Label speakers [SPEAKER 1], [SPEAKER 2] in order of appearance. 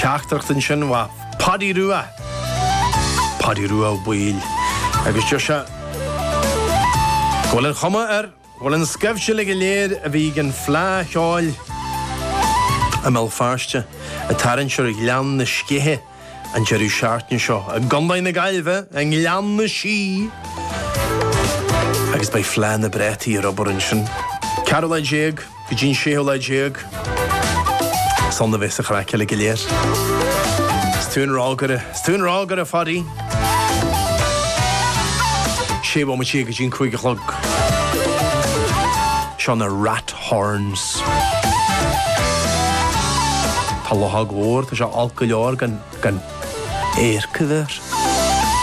[SPEAKER 1] teachtarachtain sin wa Paddy Rua bhuil agus jo se golan chuma golan skefse le léir a bhí gan flá cheáil a mel farste a taran seo lean na scithe an jeú seaartne seo a gandain na gailbhe an lean na sí agus bei flá na bretaí ar obair sin Carola Jig go dín séola Jig san na bheits a chreice le léir stún rágar a fadí sé bh me go dín chuig a chlog sean na rat horns Tá láthag mhór tá se alca leor gan éircadar